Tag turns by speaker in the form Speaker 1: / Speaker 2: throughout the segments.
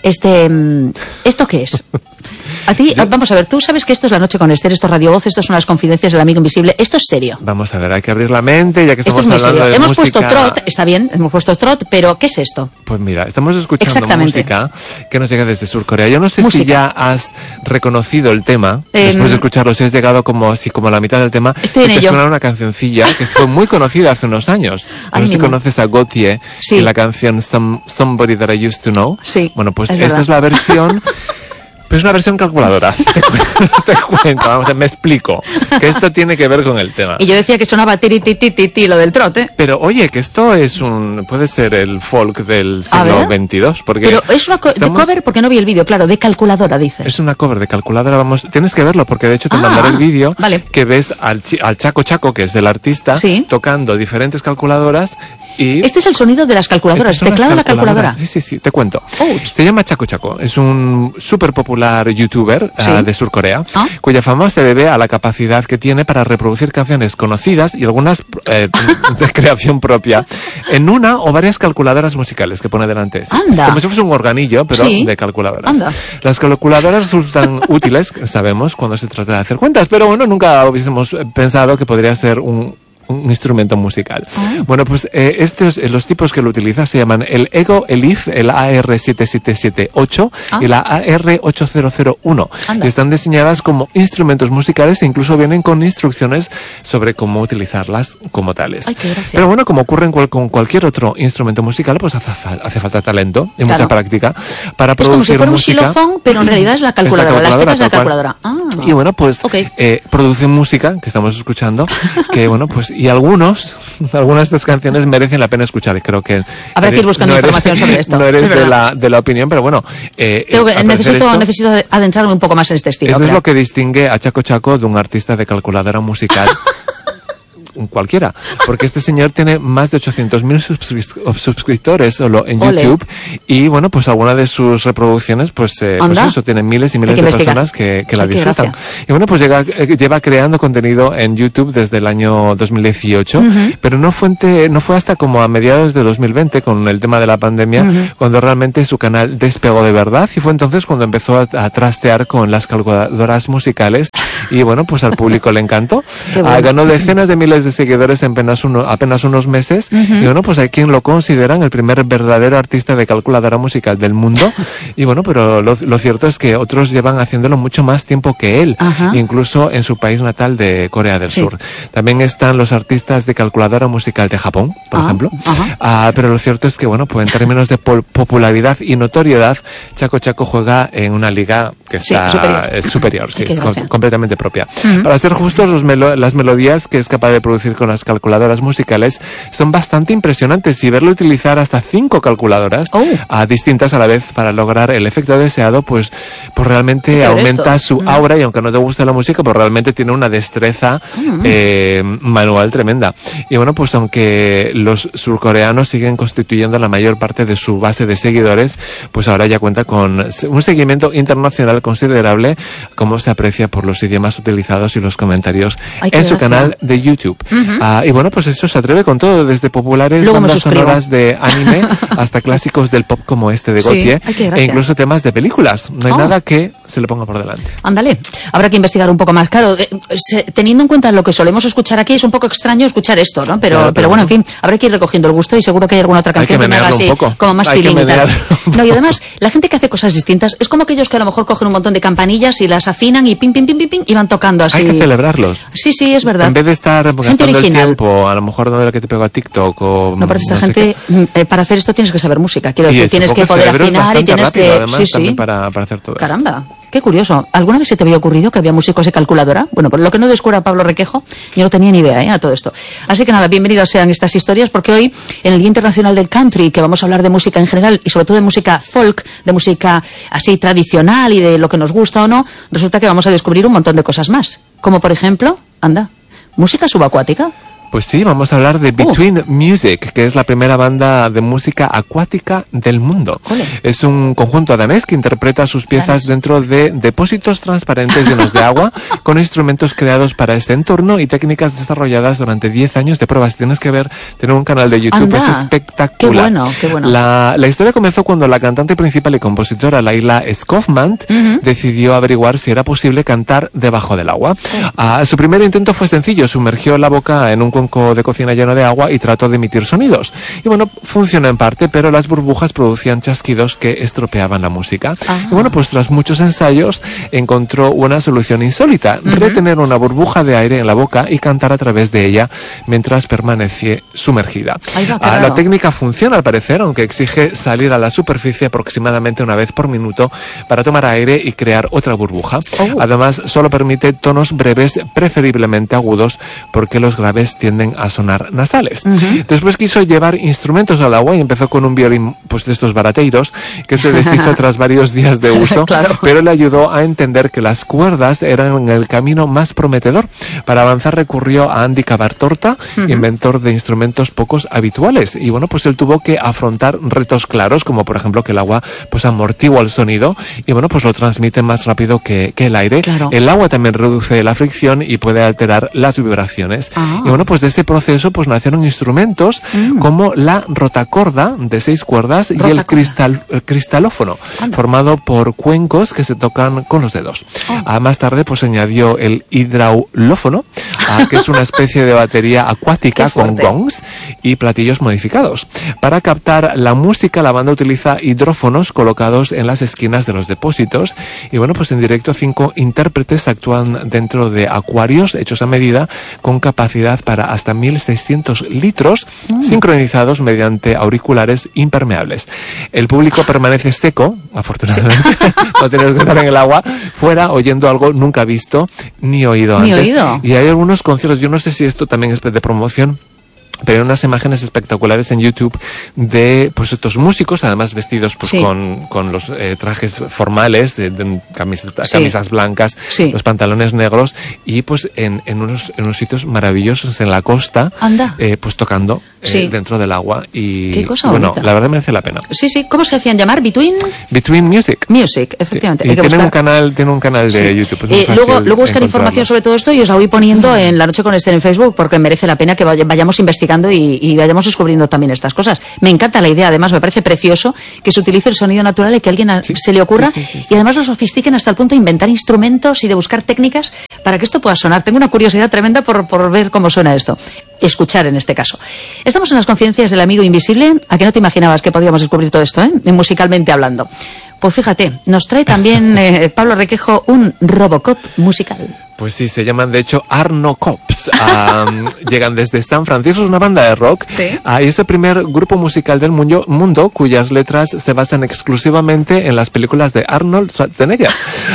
Speaker 1: ¿Esto qué es? A ti, vamos a ver, tú sabes que esto es La Noche con Esther, esto es Radio Voz, esto son las confidencias del amigo invisible, esto es serio.
Speaker 2: Vamos a ver, hay que abrir la mente, ya que estamos
Speaker 1: hablando
Speaker 2: de música.
Speaker 1: Hemos puesto trot, está bien, hemos puesto trot, pero ¿qué es esto?
Speaker 2: Pues mira, estamos escuchando música que nos llega desde Sur Corea. Yo no sé si ya has reconocido el tema, después de escucharlo, si has llegado como a la mitad del tema.
Speaker 1: Estoy en ello.
Speaker 2: Suena una cancioncilla que fue muy conocida hace unos años. No sé si conoces a Gautier, y la canción Somebody That I Used to Know.
Speaker 1: Sí,
Speaker 2: bueno, pues esta es la versión... Pero es una versión calculadora. Te cuento, vamos, me explico. Que esto tiene que ver con el tema.
Speaker 1: Y yo decía que sonaba tiri-ti-ti-ti lo del trote.
Speaker 2: Pero oye, que esto es puede ser el folk del siglo XXII.
Speaker 1: Pero es una de cover, porque no vi el vídeo, claro, de calculadora, dices.
Speaker 2: Es una cover de calculadora, tienes que verlo, porque de hecho te mandaré el vídeo, que ves al Chaco Chaco, que es del artista, tocando diferentes calculadoras. Y
Speaker 1: este es el sonido de las calculadoras, teclado de la calculadora.
Speaker 2: Sí, te cuento. Se llama Chaco Chaco, es un súper popular youtuber de Sur Corea, cuya fama se debe a la capacidad que tiene para reproducir canciones conocidas y algunas de creación propia en una o varias calculadoras musicales que pone delante. Como si fuese un organillo, pero de calculadoras. Las calculadoras resultan útiles, sabemos, cuando se trata de hacer cuentas, pero bueno, nunca hubiésemos pensado que podría ser un instrumento musical. Bueno, pues los tipos que lo utilizan se llaman el Ego Elif, el AR7778 y la AR8001, que están diseñadas como instrumentos musicales e incluso vienen con instrucciones sobre cómo utilizarlas como tales. Pero bueno, como ocurre con cualquier otro instrumento musical, pues hace falta talento y mucha práctica para producir música. Es como si fuera un xilofón,
Speaker 1: pero en realidad es la calculadora, las teclas de la calculadora.
Speaker 2: Y bueno, pues producen música, que estamos escuchando, que bueno, pues y algunas de estas canciones merecen la pena escuchar, y creo que
Speaker 1: habrá que ir buscando información sobre esto.
Speaker 2: No eres de la opinión, pero bueno,
Speaker 1: necesito adentrarme un poco más en este estilo.
Speaker 2: Eso es lo que distingue a Chaco Chaco de un artista de calculadora musical cualquiera, porque este señor tiene más de 800.000 suscriptores solo en YouTube, y bueno, pues alguna de sus reproducciones pues eso, tienen miles y miles de personas que la disfrutan. Y bueno, pues lleva creando contenido en YouTube desde el año 2018, pero no fue hasta como a mediados de 2020, con el tema de la pandemia, cuando realmente su canal despegó de verdad, y fue entonces cuando empezó a trastear con las calculadoras musicales, y bueno, pues al público le encantó. Ganó decenas de miles de seguidores en apenas unos meses, y bueno, pues hay quien lo consideran el primer verdadero artista de calculadora musical del mundo, y bueno, pero lo cierto es que otros llevan haciéndolo mucho más tiempo que él, incluso en su país natal de Corea del Sur. También están los artistas de calculadora musical de Japón, por ejemplo, pero lo cierto es que bueno, pues en términos de popularidad y notoriedad, Chaco Chaco juega en una liga que está superior, completamente propia. Para ser justos, las melodías que es capaz de producir con las calculadoras musicales son bastante impresionantes, y verlo utilizar hasta 5 calculadoras distintas a la vez para lograr el efecto deseado, pues realmente aumenta su aura, y aunque no te guste la música, pues realmente tiene una destreza manual tremenda. Y bueno, pues aunque los surcoreanos siguen constituyendo la mayor parte de su base de seguidores, pues ahora ya cuenta con un seguimiento internacional considerable, como se aprecia por los idiomas utilizados y los comentarios en su canal de YouTube. Y bueno, pues eso se atreve con todo, desde populares bandas sonoras de anime hasta clásicos del pop como este de Gautier, e incluso temas de películas. No hay nada que se le ponga por delante.
Speaker 1: Ándale, habrá que investigar un poco más. Claro, teniendo en cuenta lo que solemos escuchar aquí, es un poco extraño escuchar esto, ¿no? Pero bueno, en fin, habrá que ir recogiendo el gusto, y seguro que hay alguna otra canción que me haga así, como más feeling y tal. No, y además, la gente que hace cosas distintas es como aquellos que a lo mejor cogen un montón de campanillas y las afinan y pim, pim, pim, pim, pim, y van tocando así.
Speaker 2: Hay que celebrarlos.
Speaker 1: Sí, es verdad.
Speaker 2: En vez de estar gastando el tiempo, a lo mejor no de lo que te pego a TikTok o...
Speaker 1: No, pero esta gente, para hacer esto tienes que saber música, quiero decir, tienes que poder afinar y tienes
Speaker 2: rápido, que... Además, para hacer todo
Speaker 1: Caramba, qué curioso. ¿Alguna vez se te había ocurrido que había músicos de calculadora? Bueno, por lo que no descubra Pablo Requejo, yo no tenía ni idea a todo esto. Así que nada, bienvenidos sean estas historias, porque hoy, en el Día Internacional del Country, que vamos a hablar de música en general, y sobre todo de música folk, de música así tradicional y de lo que nos gusta o no, resulta que vamos a descubrir un montón de cosas más. Como por ejemplo, música subacuática.
Speaker 2: Pues sí, vamos a hablar de Between Music, que es la primera banda de música acuática del mundo. Es un conjunto danés que interpreta sus piezas dentro de depósitos transparentes llenos de agua, con instrumentos creados para ese entorno y técnicas desarrolladas durante 10 años de pruebas. Tienes que ver, tener un canal de YouTube, es espectacular.
Speaker 1: Qué bueno.
Speaker 2: La historia comenzó cuando la cantante principal y compositora Laila Skofman decidió averiguar si era posible cantar debajo del agua. Su primer intento fue sencillo, sumergió la boca en un cuenco de cocina lleno de agua y trató de emitir sonidos. Y bueno, funcionó en parte, pero las burbujas producían chasquidos que estropeaban la música. Y bueno, pues tras muchos ensayos encontró una solución insólita, retener una burbuja de aire en la boca y cantar a través de ella mientras permanece sumergida. La técnica funciona al parecer, aunque exige salir a la superficie aproximadamente una vez por minuto para tomar aire y crear otra burbuja. Además, solo permite tonos breves, preferiblemente agudos, porque los graves tienden a sonar nasales. Después quiso llevar instrumentos al agua y empezó con un violín, pues de estos barateiros, que se deshizo tras varios días de uso, pero le ayudó a entender que las cuerdas eran el camino más prometedor. Para avanzar recurrió a Andy Cabartorta, inventor de instrumentos pocos habituales, y bueno, pues él tuvo que afrontar retos claros, como por ejemplo que el agua pues amortigua el sonido y bueno, pues lo transmite más rápido que el aire. El agua también reduce la fricción y puede alterar las vibraciones. Y bueno, pues de ese proceso pues nacieron instrumentos como la rotacorda de 6 cuerdas y el cristalófono, formado por cuencos que se tocan con los dedos. Más tarde pues añadió el hidraulófono, que es una especie de batería acuática con gongs y platillos modificados. Para captar la música, la banda utiliza hidrófonos colocados en las esquinas de los depósitos y bueno, pues en directo 5 intérpretes actúan dentro de acuarios hechos a medida con capacidad para hasta 1.600 litros sincronizados mediante auriculares impermeables. El público permanece seco, afortunadamente, no tener que estar en el agua, fuera oyendo algo nunca visto ni oído antes. Y hay algunos conciertos, yo no sé si esto también es de promoción, pero hay unas imágenes espectaculares en YouTube de pues estos músicos, además vestidos pues con los trajes formales, de camisas blancas, los pantalones negros y pues en unos sitios maravillosos en la costa, pues tocando dentro del agua y
Speaker 1: qué cosa
Speaker 2: bueno,
Speaker 1: bonita.
Speaker 2: La verdad merece la pena.
Speaker 1: ¿Cómo se hacían llamar? Between
Speaker 2: Music.
Speaker 1: Efectivamente.
Speaker 2: Y tiene un canal de YouTube.
Speaker 1: Luego buscar información sobre todo esto y os la voy poniendo en La Noche con Esther en Facebook porque merece la pena que vayamos investigando y vayamos descubriendo también estas cosas. Me encanta la idea, además me parece precioso que se utilice el sonido natural y que a alguien se le ocurra y además lo sofistiquen hasta el punto de inventar instrumentos y de buscar técnicas para que esto pueda sonar. Tengo una curiosidad tremenda por ver cómo suena esto. Escuchar en este caso. Estamos en las confidencias del amigo invisible. ¿A que no te imaginabas que podíamos descubrir todo esto, musicalmente hablando? Pues fíjate, nos trae también Pablo Requejo un Robocop musical.
Speaker 2: Pues sí, se llaman de hecho Arno Cops. Llegan desde San Francisco, es una banda de rock. Y es el primer grupo musical del mundo cuyas letras se basan exclusivamente en las películas de Arnold Schwarzenegger.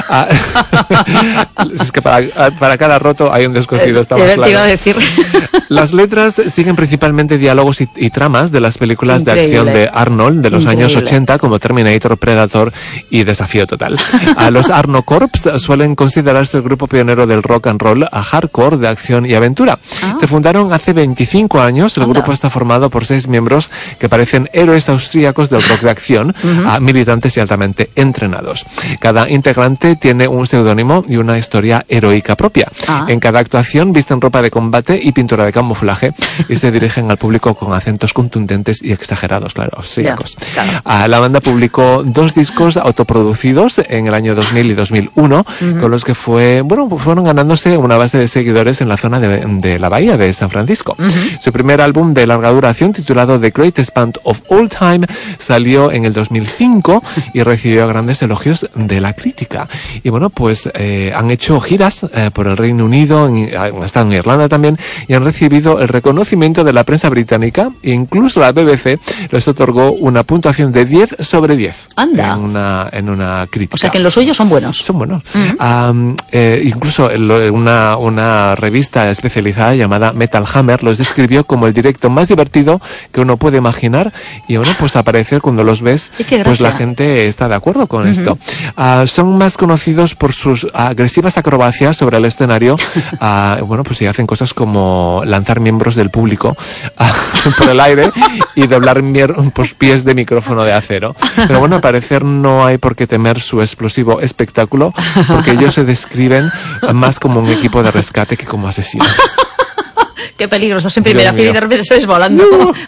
Speaker 2: Es que para cada roto hay un descosido, está más claro.
Speaker 1: Te iba a decir.
Speaker 2: Las letras siguen principalmente diálogos y tramas de las películas de acción de Arnold de los años 80 como Terminator, Predator y Desafío Total. Los Arno Corps suelen considerarse el grupo pionero del rock and roll a hardcore de acción y aventura. Se fundaron hace 25 años. El grupo está formado por 6 miembros que parecen héroes austríacos del rock de acción, militantes y altamente entrenados. Cada integrante tiene un seudónimo y una historia heroica propia. En cada actuación visten ropa de combate y pintura de camuflaje y se dirigen al público con acentos contundentes y exagerados, claro, austríacos. La banda publicó 2 discos autoproducidos en el año 2000 y 2001, con los que fueron ganándose una base de seguidores en la zona de la bahía de San Francisco. Su primer álbum de larga duración, titulado The Greatest Band of All Time, salió en el 2005 y recibió grandes elogios de la crítica. Y bueno, pues han hecho giras por el Reino Unido, han estado en Irlanda también, y han recibido el reconocimiento de la prensa británica e incluso la BBC les otorgó una puntuación de 10 sobre 10 en una crítica.
Speaker 1: O sea que en lo suyo son buenos.
Speaker 2: Son buenos. Incluso una revista especializada llamada Metal Hammer los describió como el directo más divertido que uno puede imaginar, y bueno, pues al parecer cuando los ves, pues la gente está de acuerdo con esto. Son más conocidos por sus agresivas acrobacias sobre el escenario. Bueno, pues sí, hacen cosas como lanzar miembros del público por el aire y doblar pues, pies de micrófono de acero. Pero bueno, al parecer no hay por qué temer su explosivo espectáculo, porque ellos se describen más como un equipo de rescate que como asesinos.
Speaker 1: Qué peligro, estás en primera fila y de repente se ves volando.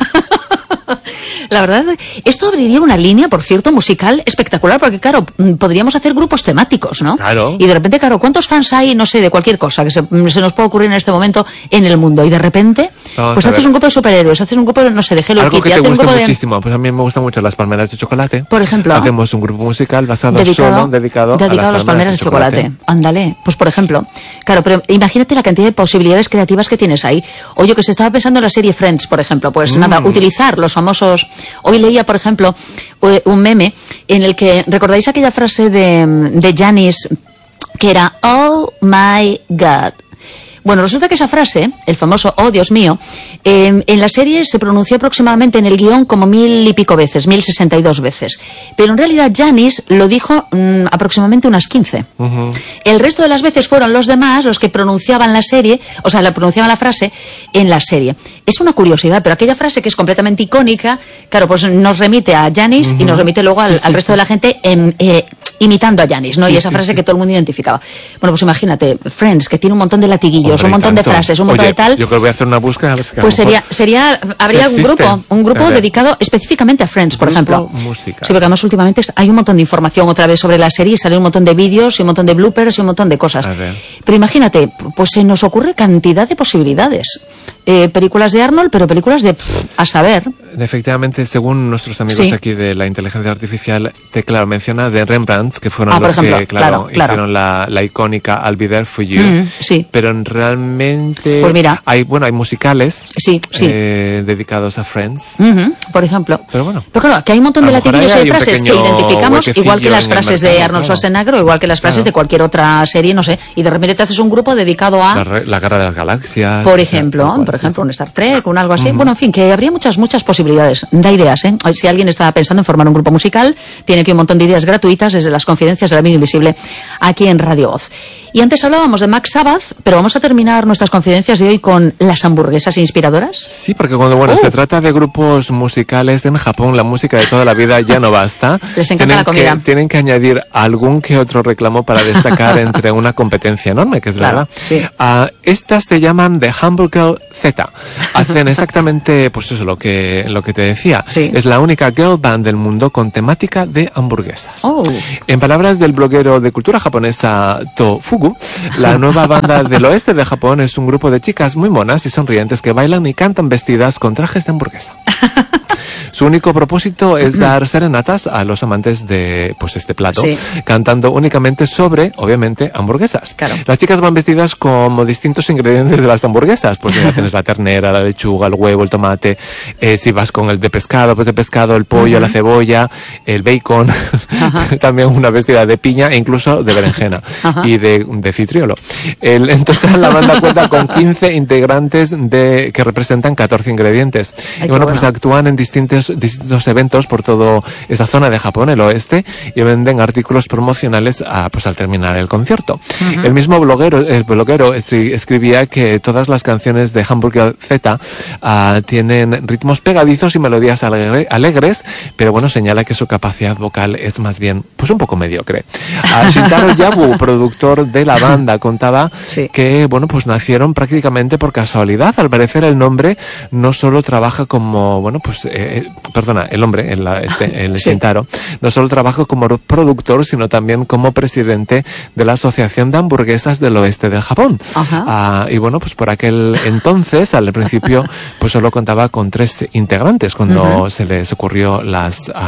Speaker 1: La verdad, esto abriría una línea, por cierto, musical espectacular, porque claro, podríamos hacer grupos temáticos, ¿no?
Speaker 2: Claro.
Speaker 1: Y de repente, claro, ¿cuántos fans hay, no sé, de cualquier cosa que se nos puede ocurrir en este momento en el mundo? Y de repente, pues haces un grupo de superhéroes, haces un grupo de, no sé, de Hello
Speaker 2: Kitty.
Speaker 1: Algo que
Speaker 2: te gusta muchísimo. Pues a mí me gustan mucho las palmeras de chocolate.
Speaker 1: Por ejemplo.
Speaker 2: Hacemos un grupo musical dedicado
Speaker 1: a las palmeras de chocolate. Ándale. Pues por ejemplo. Claro, pero imagínate la cantidad de posibilidades creativas que tienes ahí. O yo que se estaba pensando en la serie Friends, por ejemplo. Pues nada, utilizar los famosos... Hoy leía, por ejemplo, un meme en el que, ¿recordáis aquella frase de Janice que era "Oh my God"? Bueno, resulta que esa frase, el famoso "oh Dios mío", en la serie se pronunció aproximadamente en el guión como 1000 y pico veces, 1062 veces. Pero en realidad Janice lo dijo aproximadamente unas 15. El resto de las veces fueron los demás los que pronunciaban la serie, o sea, pronunciaban la frase en la serie. Es una curiosidad, pero aquella frase que es completamente icónica, claro, pues nos remite a Janice y nos remite luego al resto de la gente imitando a Janice, ¿no? Y esa frase que todo el mundo identificaba. Bueno, pues imagínate, Friends, que tiene un montón de latiguillos, un montón de frases, un montón de tal.
Speaker 2: Yo creo que voy a hacer una búsqueda.
Speaker 1: Pues habría un grupo dedicado específicamente a Friends, por ejemplo.
Speaker 2: Música.
Speaker 1: Sí, porque además últimamente hay un montón de información otra vez sobre la serie, sale un montón de vídeos y un montón de bloopers y un montón de cosas. Pero imagínate, pues se nos ocurre cantidad de posibilidades. Películas de Arnold, pero películas de a saber.
Speaker 2: Efectivamente, según nuestros amigos aquí de la inteligencia artificial, claro, menciona de Rembrandt, que fueron los ejemplo, que, hicieron la icónica I'll Be There For You. Pero realmente
Speaker 1: pues mira,
Speaker 2: hay musicales dedicados a Friends.
Speaker 1: Por ejemplo.
Speaker 2: Pero bueno.
Speaker 1: Pero claro, que hay un montón de latiguillos y frases que identificamos, igual que las frases de Arnold Schwarzenegger, o igual que las frases de cualquier otra serie, no sé, y de repente te haces un grupo dedicado a...
Speaker 2: La Guerra de las Galaxias.
Speaker 1: Por ejemplo, un Star Trek, un algo así. Bueno, en fin, que habría muchas posibilidades. Da ideas, ¿eh? Si alguien está pensando en formar un grupo musical, tiene aquí un montón de ideas gratuitas desde las confidencias del amigo invisible aquí en Radio Voz. Y antes hablábamos de Max Sabbath, pero vamos a terminar nuestras confidencias de hoy con las hamburguesas inspiradoras.
Speaker 2: Sí, porque cuando se trata de grupos musicales en Japón, la música de toda la vida ya no basta.
Speaker 1: Les encanta la comida.
Speaker 2: Tienen que añadir algún que otro reclamo para destacar entre una competencia enorme, que es verdad.
Speaker 1: Sí.
Speaker 2: Estas se llaman The Hamburger Z. Hacen exactamente, pues eso, lo que te decía.
Speaker 1: Sí.
Speaker 2: Es la única girl band del mundo con temática de hamburguesas. En palabras del bloguero de cultura japonesa Tofugu, la nueva banda del oeste de Japón es un grupo de chicas muy monas y sonrientes que bailan y cantan vestidas con trajes de hamburguesa. Su único propósito es dar serenatas a los amantes de este plato, cantando únicamente sobre, obviamente, hamburguesas.
Speaker 1: Claro.
Speaker 2: Las chicas van vestidas como distintos ingredientes de las hamburguesas. Pues mira, tienes la ternera, la lechuga, el huevo, el tomate. Si vas con el de pescado, pues de pescado, el pollo, la cebolla, el bacon, también una vestida de piña e incluso de berenjena y de citriolo. En total, la banda cuenta con 15 integrantes que representan 14 ingredientes.
Speaker 1: Ay,
Speaker 2: y bueno, pues actúan en distintos eventos por toda esa zona de Japón, el oeste, y venden artículos promocionales al terminar el concierto. El mismo bloguero escribía que todas las canciones de Hamburger Z tienen ritmos pegadizos y melodías alegres, pero bueno, señala que su capacidad vocal es más bien un poco mediocre. Shintaro Yabu, productor de la banda, contaba que nacieron prácticamente por casualidad. Al parecer el nombre no solo trabaja como el hombre, el Shintaro, no solo trabaja como productor, sino también como presidente de la Asociación de Hamburguesas del Oeste del Japón. Y por aquel entonces, al principio, solo contaba con 3 integrantes. integrantes cuando se les ocurrió la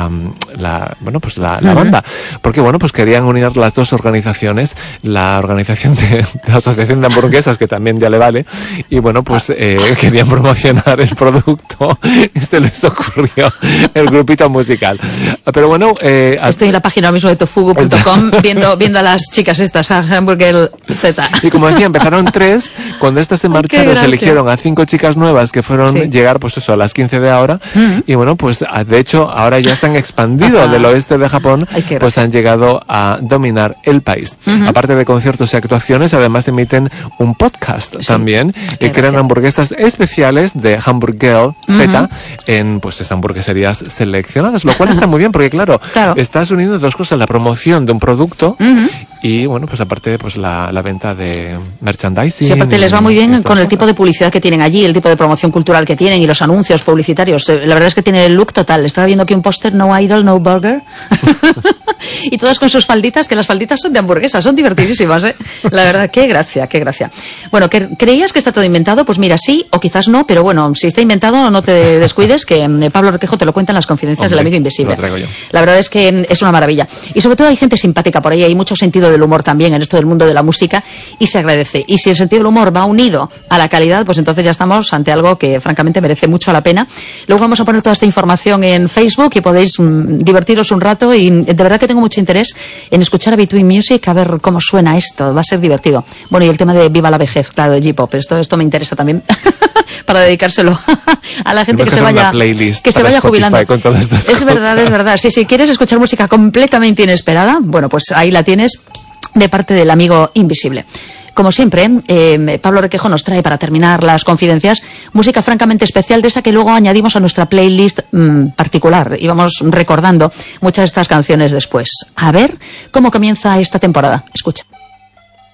Speaker 2: banda. Porque, bueno, pues querían unir las dos organizaciones, la organización de la Asociación de Hamburguesas, que también ya le vale, y bueno, pues querían promocionar el producto y se les ocurrió el grupito musical. Pero bueno...
Speaker 1: estoy en la página ahora mismo de tofugu.com viendo a las chicas estas, a Hamburger Z.
Speaker 2: Y como decía, empezaron 3, cuando estas se marcharon se eligieron a 5 chicas nuevas que fueron llegar, pues eso, a las 15 de ahora, y bueno, pues de hecho ahora ya están expandido del oeste de Japón, pues han llegado a dominar el país. Aparte de conciertos y actuaciones, además emiten un podcast también, que crean hamburguesas especiales de Hamburg Girl Z en pues esas hamburgueserías seleccionadas, lo cual está muy bien porque claro, estás uniendo dos cosas, la promoción de un producto y bueno, pues aparte pues la venta de merchandising.
Speaker 1: Sí, aparte les va muy bien con el tipo de publicidad que tienen allí, el tipo de promoción cultural que tienen y los anuncios publicitarios. La verdad es que tiene el look total. Estaba viendo aquí un póster, no idol, no burger. Y todas con sus falditas, que las falditas son de hamburguesas, son divertidísimas, ¿eh? La verdad, qué gracia, qué gracia. Bueno, ¿creías que está todo inventado? Pues mira, sí, o quizás no, pero bueno, si está inventado, no te descuides, que Pablo Requejo te lo cuenta en las confidencias del amigo invisible. La verdad es que es una maravilla. Y sobre todo hay gente simpática por ahí, hay mucho sentido del humor también en esto del mundo de la música y se agradece. Y si el sentido del humor va unido a la calidad, pues entonces ya estamos ante algo que francamente merece mucho la pena. Luego vamos a poner toda esta información en Facebook y podéis divertiros un rato y de verdad que tengo mucho interés en escuchar a Between Music, a ver cómo suena esto, va a ser divertido. Bueno, y el tema de Viva la vejez, claro, de J-Pop, esto me interesa también para dedicárselo a la gente que se vaya jubilando. Es verdad. Si quieres escuchar música completamente inesperada, bueno, pues ahí la tienes de parte del amigo invisible. Como siempre, Pablo Requejo nos trae para terminar las confidencias música francamente especial, de esa que luego añadimos a nuestra playlist particular y vamos recordando muchas de estas canciones después. A ver cómo comienza esta temporada. Escucha.